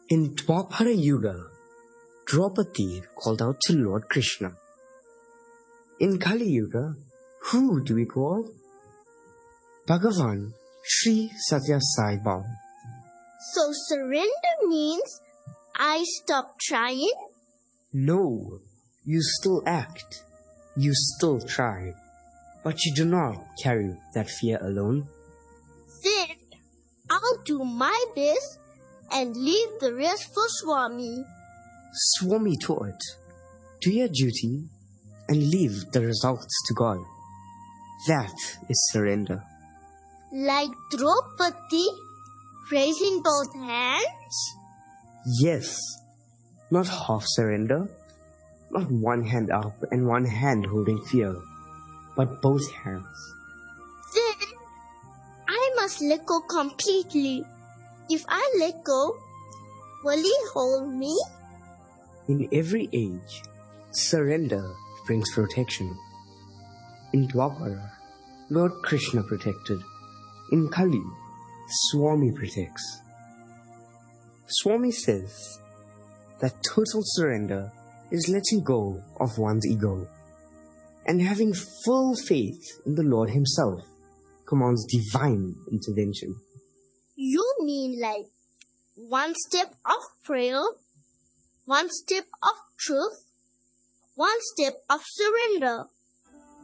In Dwapara Yuga, Draupadi called out to Lord Krishna. In Kali Yuga, who do we call? Bhagavan Sri Satya Sai Baba. So surrender means I stop trying? No, you still act. You still try. But you do not carry that fear alone. Then I'll do my best and leave the rest for Swami. Swami taught, do your duty and leave the results to God. That is surrender. Like Draupadi, raising both hands? Yes, not half surrender, not one hand up and one hand holding fear, but both hands. Then I must let go completely. If I let go, will he hold me? In every age, surrender brings protection. In Dwapara, Lord Krishna protected. In Kali, Swami protects. Swami says that total surrender is letting go of one's ego and having full faith in the Lord Himself commands divine intervention. You mean like one step of prayer, one step of truth, one step of surrender.